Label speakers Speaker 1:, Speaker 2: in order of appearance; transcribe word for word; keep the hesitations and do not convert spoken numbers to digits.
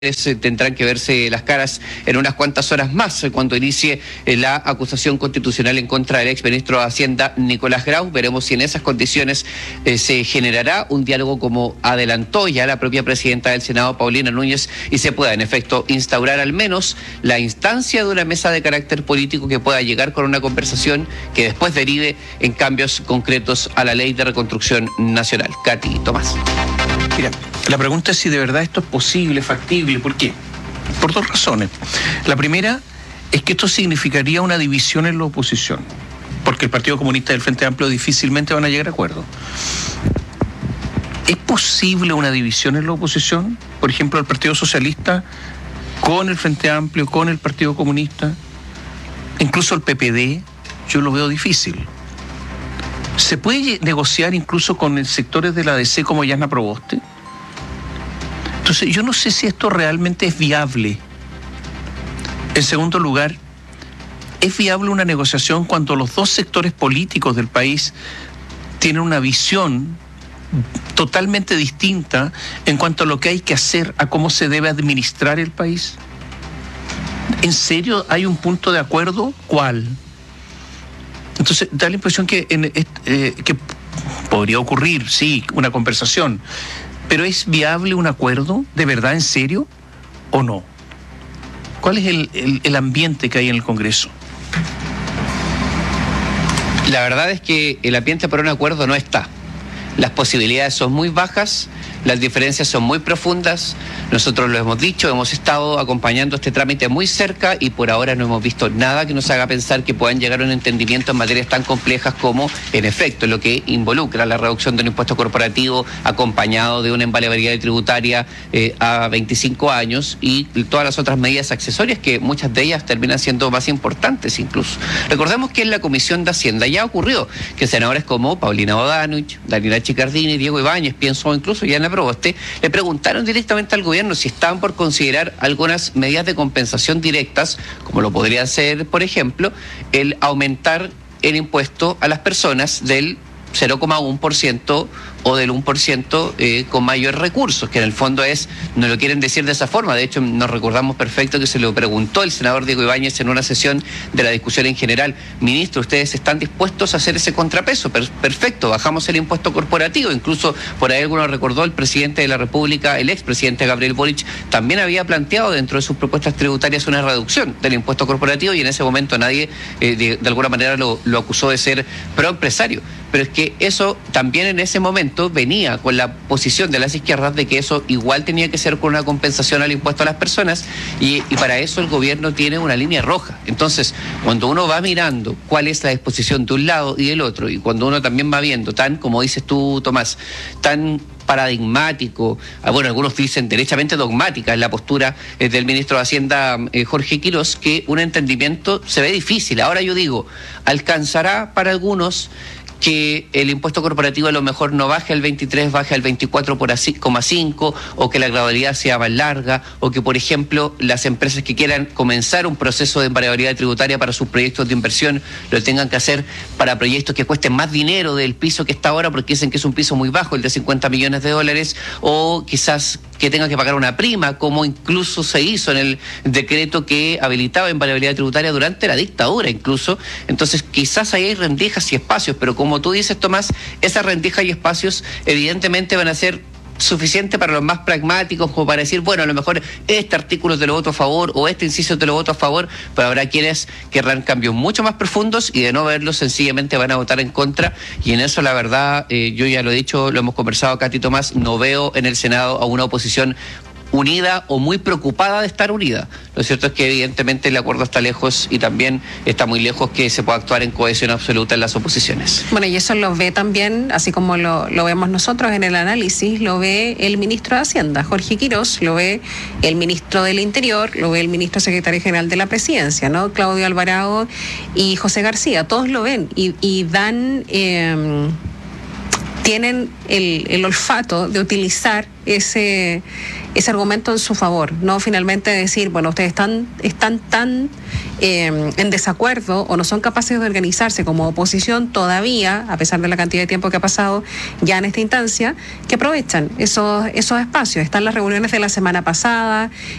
Speaker 1: tendrán que verse las caras en unas cuantas horas más cuando inicie la acusación constitucional en contra del exministro de Hacienda Nicolás Grau. Veremos si en esas condiciones eh, se generará un diálogo como adelantó ya la propia presidenta del Senado, Paulina Núñez, y se pueda en efecto instaurar al menos la instancia de una mesa de carácter político que pueda llegar con una conversación que después derive en cambios concretos a la Ley de Reconstrucción Nacional. Katy Tomás.
Speaker 2: Mira, la pregunta es si de verdad esto es posible, factible. ¿Por qué? Por dos razones. La primera es que esto significaría una división en la oposición, porque el Partido Comunista y el Frente Amplio difícilmente van a llegar a acuerdo. ¿Es posible una división en la oposición? Por ejemplo, el Partido Socialista con el Frente Amplio, con el Partido Comunista, incluso el P P D, yo lo veo difícil. ¿Se puede negociar incluso con sectores de la D C como Yasna Proboste? Entonces, yo no sé si esto realmente es viable. En segundo lugar, ¿es viable una negociación cuando los dos sectores políticos del país tienen una visión totalmente distinta en cuanto a lo que hay que hacer, a cómo se debe administrar el país? ¿En serio hay un punto de acuerdo? ¿Cuál? Entonces, da la impresión que, en, eh, que podría ocurrir, sí, una conversación, pero ¿es viable un acuerdo de verdad, en serio, o no? ¿Cuál es el, el, el ambiente que hay en el Congreso?
Speaker 1: La verdad es que el ambiente para un acuerdo no está. Las posibilidades son muy bajas, las diferencias son muy profundas. Nosotros lo hemos dicho, hemos estado acompañando este trámite muy cerca y por ahora no hemos visto nada que nos haga pensar que puedan llegar a un entendimiento en materias tan complejas como, en efecto, lo que involucra la reducción de un impuesto corporativo acompañado de una invariabilidad tributaria eh, a veinticinco años y todas las otras medidas accesorias que muchas de ellas terminan siendo más importantes incluso. Recordemos que en la Comisión de Hacienda ya ocurrió que senadores como Paulina Bodanovich, Daniela Chicardini, Diego Ibáñez, pienso incluso Yasna Proboste, le preguntaron directamente al gobierno si estaban por considerar algunas medidas de compensación directas, como lo podría ser, por ejemplo, el aumentar el impuesto a las personas del cero coma uno por ciento o del uno por ciento eh, con mayores recursos, que en el fondo es, no lo quieren decir de esa forma. De hecho, nos recordamos perfecto que se lo preguntó el senador Diego Ibáñez en una sesión de la discusión en general: ministro, ¿ustedes están dispuestos a hacer ese contrapeso? Per- perfecto, bajamos el impuesto corporativo. Incluso por ahí alguno recordó, el presidente de la República, el expresidente Gabriel Boric, también había planteado dentro de sus propuestas tributarias una reducción del impuesto corporativo y en ese momento nadie eh, de, de alguna manera lo, lo acusó de ser proempresario. Pero es que eso también en ese momento venía con la posición de las izquierdas de que eso igual tenía que ser con una compensación al impuesto a las personas y, y para eso el gobierno tiene una línea roja. Entonces, cuando uno va mirando cuál es la disposición de un lado y del otro, y cuando uno también va viendo tan, como dices tú, Tomás, tan paradigmático, bueno, algunos dicen derechamente dogmática en la postura eh, del ministro de Hacienda, eh, Jorge Quiroz, que un entendimiento se ve difícil. Ahora yo digo, alcanzará para algunos que el impuesto corporativo a lo mejor no baje al veintitrés, baje al veinticuatro coma cinco, o que la gradualidad sea más larga, o que, por ejemplo, las empresas que quieran comenzar un proceso de invariabilidad tributaria para sus proyectos de inversión lo tengan que hacer para proyectos que cuesten más dinero del piso que está ahora, porque dicen que es un piso muy bajo, el de cincuenta millones de dólares, o quizás que tengan que pagar una prima, como incluso se hizo en el decreto que habilitaba invariabilidad tributaria durante la dictadura incluso. Entonces, quizás ahí hay rendijas y espacios, pero como tú dices, Tomás, esas rendijas y espacios evidentemente van a ser suficiente para los más pragmáticos, como para decir, bueno, a lo mejor este artículo te lo voto a favor o este inciso te lo voto a favor, pero habrá quienes querrán cambios mucho más profundos y de no verlos sencillamente van a votar en contra. Y en eso la verdad, eh, yo ya lo he dicho, lo hemos conversado, Katy Tomás, no veo en el Senado a una oposición unida o muy preocupada de estar unida. Lo cierto es que evidentemente el acuerdo está lejos y también está muy lejos que se pueda actuar en cohesión absoluta en las oposiciones.
Speaker 3: Bueno, y eso lo ve también, así como lo, lo vemos nosotros en el análisis, lo ve el ministro de Hacienda, Jorge Quiroz, lo ve el ministro del Interior, lo ve el ministro secretario general de la Presidencia, ¿no? Claudio Alvarado y José García, todos lo ven y, y dan, eh, tienen el, el olfato de utilizar ese, ese argumento en su favor, no finalmente decir, bueno, ustedes están, están tan eh, en desacuerdo o no son capaces de organizarse como oposición todavía, a pesar de la cantidad de tiempo que ha pasado ya en esta instancia, que aprovechan esos, esos espacios. Están las reuniones de la semana pasada,